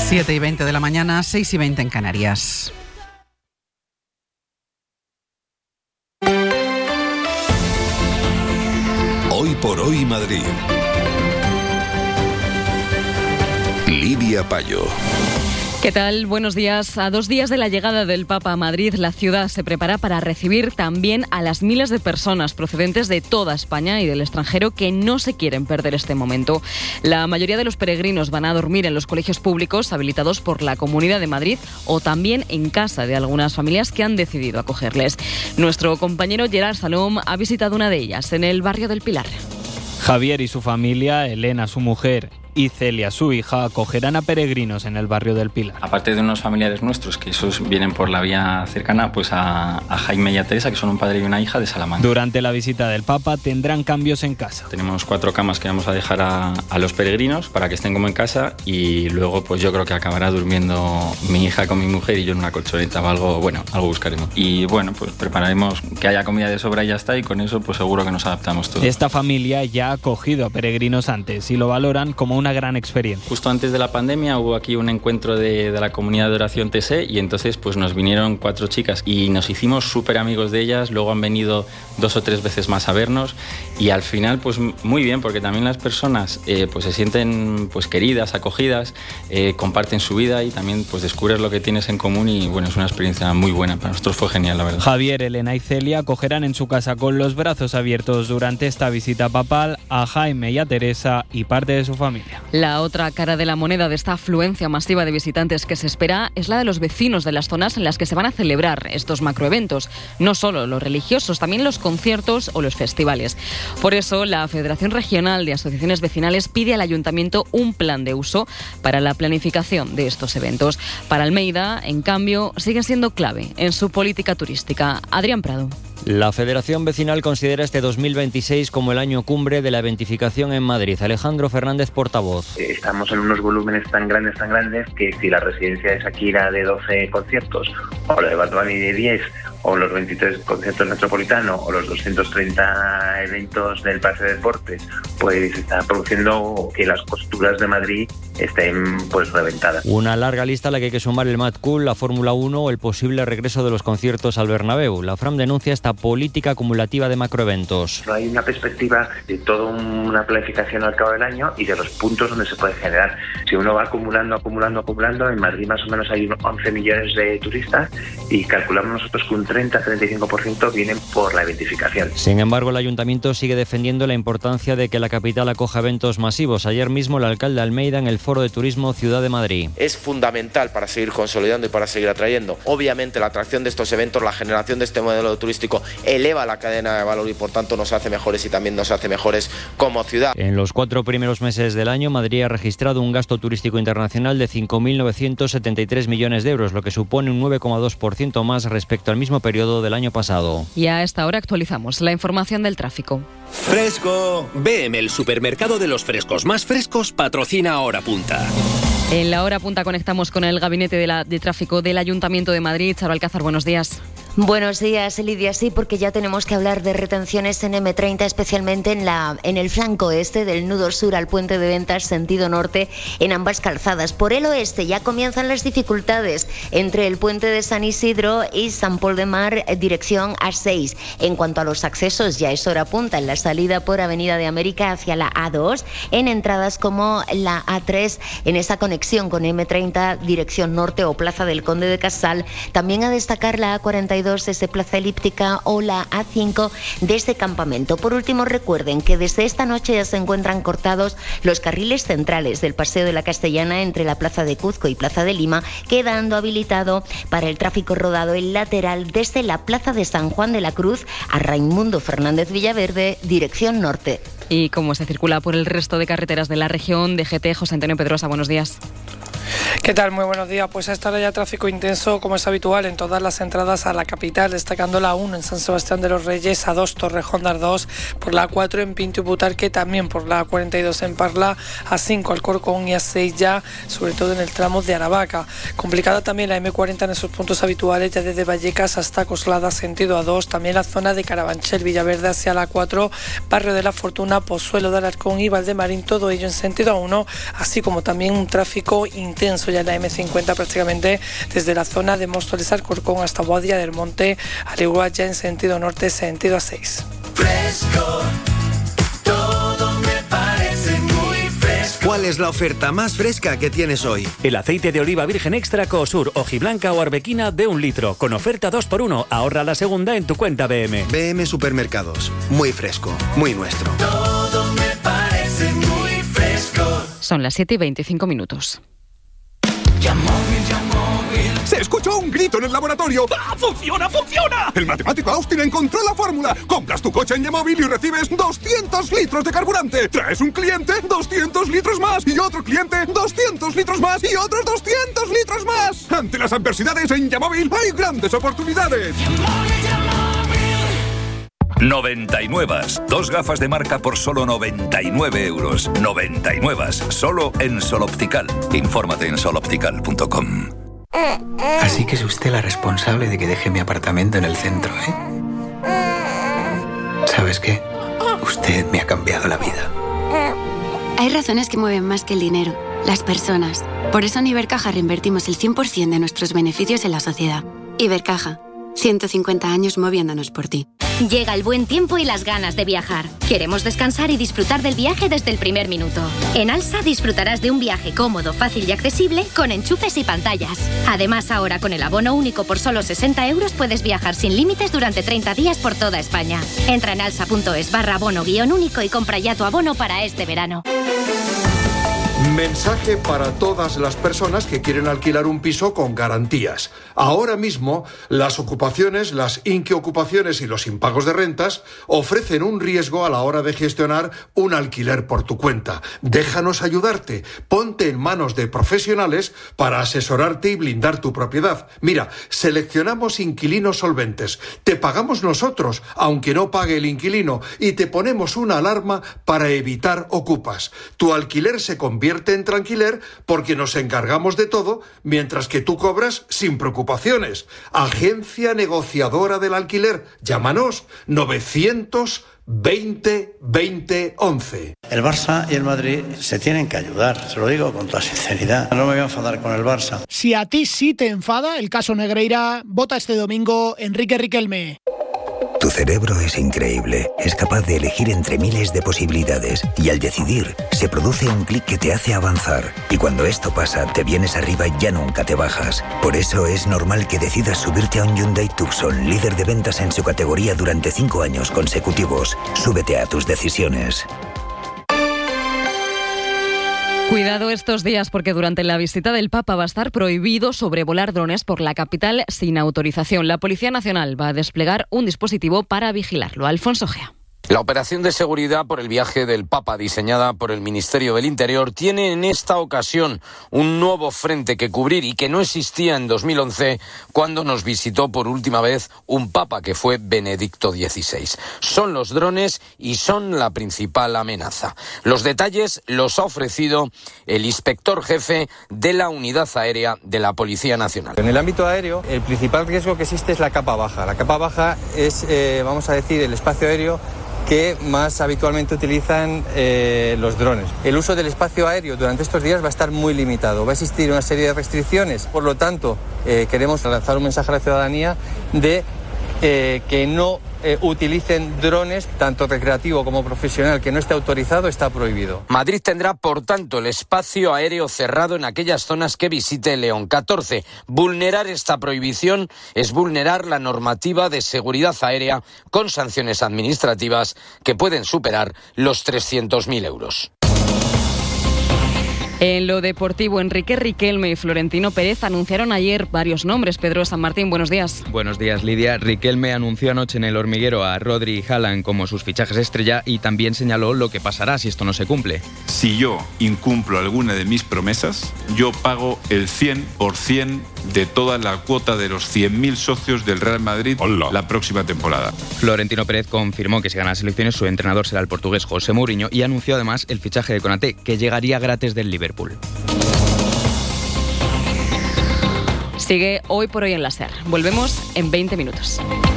7:20 de la mañana, 6:20 en Canarias. Hoy por hoy Madrid. Lidia Payo. ¿Qué tal? Buenos días. A 2 días de la llegada del Papa a Madrid, la ciudad se prepara para recibir también a las miles de personas procedentes de toda España y del extranjero que no se quieren perder este momento. La mayoría de los peregrinos van a dormir en los colegios públicos habilitados por la Comunidad de Madrid o también en casa de algunas familias que han decidido acogerles. Nuestro compañero Gerard Salom ha visitado una de ellas en el barrio del Pilar. Javier y su familia, Elena, su mujer, y Celia, su hija, acogerán a peregrinos en el barrio del Pilar. Aparte de unos familiares nuestros, que esos vienen por la vía cercana, pues a Jaime y a Teresa, que son un padre y una hija de Salamanca. Durante la visita del Papa tendrán cambios en casa. Tenemos 4 camas que vamos a dejar a los peregrinos para que estén como en casa, y luego pues yo creo que acabará durmiendo mi hija con mi mujer y yo en una colchoneta o algo buscaremos. Y bueno, pues prepararemos que haya comida de sobra y ya está, y con eso pues seguro que nos adaptamos todos. Esta familia ya ha acogido a peregrinos antes y lo valoran como una gran experiencia. Justo antes de la pandemia hubo aquí un encuentro de la comunidad de oración TSE y entonces pues nos vinieron 4 chicas y nos hicimos súper amigos de ellas. Luego han venido 2 o 3 veces más a vernos y al final pues muy bien, porque también las personas pues se sienten pues queridas, acogidas, comparten su vida y también pues descubres lo que tienes en común y bueno, es una experiencia muy buena. Para nosotros fue genial, la verdad. Javier, Elena y Celia acogerán en su casa con los brazos abiertos durante esta visita papal a Jaime y a Teresa y parte de su familia. La otra cara de la moneda de esta afluencia masiva de visitantes que se espera es la de los vecinos de las zonas en las que se van a celebrar estos macroeventos. No solo los religiosos, también los conciertos o los festivales. Por eso, la Federación Regional de Asociaciones Vecinales pide al Ayuntamiento un plan de uso para la planificación de estos eventos. Para Almeida, en cambio, siguen siendo clave en su política turística. Adrián Prado. La Federación Vecinal considera este 2026 como el año cumbre de la eventificación en Madrid. Alejandro Fernández, portavoz. Estamos en unos volúmenes tan grandes que si la residencia de Shakira de 12 conciertos, o la de Bad Bunny de 10, o los 23 conciertos Metropolitano, o los 230 eventos del Palacio de Deportes, pues está produciendo que las costuras de Madrid estén pues reventadas. Una larga lista a la que hay que sumar el Mad Cool, la Fórmula 1 o el posible regreso de los conciertos al Bernabéu. La FRAM denuncia esta política acumulativa de macroeventos. No hay una perspectiva de toda una planificación al cabo del año y de los puntos donde se puede generar. Si uno va acumulando, en Madrid más o menos hay 11 millones de turistas y calculamos nosotros que un 30-35% vienen por la eventificación. Sin embargo, el Ayuntamiento sigue defendiendo la importancia de que la capital acoja eventos masivos. Ayer mismo el alcalde Almeida en el Foro de Turismo Ciudad de Madrid. Es fundamental para seguir consolidando y para seguir atrayendo. Obviamente la atracción de estos eventos, la generación de este modelo turístico eleva la cadena de valor y por tanto nos hace mejores y también nos hace mejores como ciudad. En los 4 primeros meses del año, Madrid ha registrado un gasto turístico internacional de 5.973 millones de euros, lo que supone un 9,2% más respecto al mismo periodo del año pasado. Y a esta hora actualizamos la información del tráfico. Fresco. BM, el supermercado de los frescos más frescos, patrocina Hora Punta. En la Hora Punta conectamos con el gabinete de tráfico del Ayuntamiento de Madrid. Charo Alcázar, buenos días. Buenos días, Lidia. Sí, porque ya tenemos que hablar de retenciones en M30, especialmente en el flanco este del nudo sur al puente de Ventas, sentido norte, en ambas calzadas. Por el oeste ya comienzan las dificultades entre el puente de San Isidro y San Pol de Mar, dirección A6. En cuanto a los accesos, ya es hora punta en la salida por Avenida de América hacia la A2, en entradas como la A3, en esa conexión con M30, dirección norte o Plaza del Conde de Casal. También a destacar la A42 desde Plaza Elíptica o la A5 desde Campamento. Por último, recuerden que desde esta noche ya se encuentran cortados los carriles centrales del Paseo de la Castellana entre la Plaza de Cuzco y Plaza de Lima, quedando habilitado para el tráfico rodado el lateral desde la Plaza de San Juan de la Cruz a Raimundo Fernández Villaverde, dirección norte. ¿Y cómo se circula por el resto de carreteras de la región? DGT, José Antonio Pedrosa, buenos días. ¿Qué tal? Muy buenos días. Pues a esta hora ya tráfico intenso, como es habitual, en todas las entradas a la capital, destacando la 1 en San Sebastián de los Reyes, A2 Torrejón de Ardoz, por la 4 en Pinto y Butarque, también por la 42 en Parla, A5 Alcorcón y A6 ya, sobre todo en el tramo de Aravaca. Complicada también la M40 en esos puntos habituales, ya desde Vallecas hasta Coslada, sentido A2, también la zona de Carabanchel, Villaverde hacia la 4, Barrio de la Fortuna, Pozuelo de Alarcón y Valdemarín, todo ello en sentido A1, así como también un tráfico intenso ya ya en la M50 prácticamente desde la zona de Móstoles Alcorcón hasta Boadilla del Monte, al igual ya en sentido norte, sentido A6. Fresco, todo me parece muy fresco. ¿Cuál es la oferta más fresca que tienes hoy? El aceite de oliva virgen extra Coosur, hojiblanca o arbequina de 1 litro, con oferta 2x1. Ahorra la segunda en tu cuenta BM. BM Supermercados, muy fresco, muy nuestro. Todo me parece muy fresco. Son las 7:25. Se escuchó un grito en el laboratorio. ¡Ah, funciona, funciona! El matemático Austin encontró la fórmula. Compras tu coche en Yamóvil y recibes 200 litros de carburante. Traes un cliente, 200 litros más. Y otro cliente, 200 litros más. Y otros 200 litros más. Ante las adversidades en Yamóvil hay grandes oportunidades. 99. 2 gafas de marca por solo 99 euros. 99. Solo en Sol Optical. Infórmate en soloptical.com. Así que es usted la responsable de que deje mi apartamento en el centro, ¿eh? ¿Sabes qué? Usted me ha cambiado la vida. Hay razones que mueven más que el dinero, las personas. Por eso en Ibercaja reinvertimos el 100% de nuestros beneficios en la sociedad. Ibercaja, 150 años moviéndonos por ti. Llega el buen tiempo y las ganas de viajar. Queremos descansar y disfrutar del viaje desde el primer minuto. En Alsa disfrutarás de un viaje cómodo, fácil y accesible con enchufes y pantallas. Además, ahora con el abono único por solo 60 euros puedes viajar sin límites durante 30 días por toda España. Entra en alsa.es/abono-único y compra ya tu abono para este verano. Mensaje para todas las personas que quieren alquilar un piso con garantías. Ahora mismo, las ocupaciones, las inquiocupaciones y los impagos de rentas ofrecen un riesgo a la hora de gestionar un alquiler por tu cuenta. Déjanos ayudarte. Ponte en manos de profesionales para asesorarte y blindar tu propiedad. Mira, seleccionamos inquilinos solventes. Te pagamos nosotros, aunque no pague el inquilino, y te ponemos una alarma para evitar ocupas. Tu alquiler se convierte en tranquiler porque nos encargamos de todo mientras que tú cobras sin preocupaciones. Agencia negociadora del alquiler. Llámanos 920 20 11. El Barça y el Madrid se tienen que ayudar, se lo digo con toda sinceridad. No me voy a enfadar con el Barça. Si a ti sí te enfada el caso Negreira, vota este domingo Enrique Riquelme. Tu cerebro es increíble, es capaz de elegir entre miles de posibilidades y al decidir se produce un clic que te hace avanzar y cuando esto pasa te vienes arriba y ya nunca te bajas. Por eso es normal que decidas subirte a un Hyundai Tucson, líder de ventas en su categoría durante 5 años consecutivos. Súbete a tus decisiones. Cuidado estos días porque durante la visita del Papa va a estar prohibido sobrevolar drones por la capital sin autorización. La Policía Nacional va a desplegar un dispositivo para vigilarlo. Alfonso Gea. La operación de seguridad por el viaje del Papa, diseñada por el Ministerio del Interior, tiene en esta ocasión un nuevo frente que cubrir y que no existía en 2011, cuando nos visitó por última vez un Papa que fue Benedicto XVI. Son los drones y son la principal amenaza. Los detalles los ha ofrecido el inspector jefe de la Unidad Aérea de la Policía Nacional. En el ámbito aéreo, el principal riesgo que existe es la capa baja. La capa baja es, vamos a decir, el espacio aéreo que más habitualmente utilizan los drones. El uso del espacio aéreo durante estos días va a estar muy limitado. Va a existir una serie de restricciones. Por lo tanto, queremos lanzar un mensaje a la ciudadanía de que no utilicen drones, tanto recreativo como profesional, que no esté autorizado, está prohibido. Madrid tendrá, por tanto, el espacio aéreo cerrado en aquellas zonas que visite León XIV. Vulnerar esta prohibición es vulnerar la normativa de seguridad aérea con sanciones administrativas que pueden superar los 300.000 euros. En lo deportivo, Enrique Riquelme y Florentino Pérez anunciaron ayer varios nombres. Pedro San Martín, buenos días. Buenos días, Lidia. Riquelme anunció anoche en El Hormiguero a Rodri y Haaland como sus fichajes estrella y también señaló lo que pasará si esto no se cumple. Si yo incumplo alguna de mis promesas, yo pago el 100% de toda la cuota de los 100.000 socios del Real Madrid la próxima temporada. Florentino Pérez confirmó que si gana las elecciones su entrenador será el portugués José Mourinho y anunció además el fichaje de Konaté, que llegaría gratis del Liverpool. Sigue Hoy por Hoy en la SER. Volvemos en 20 minutos.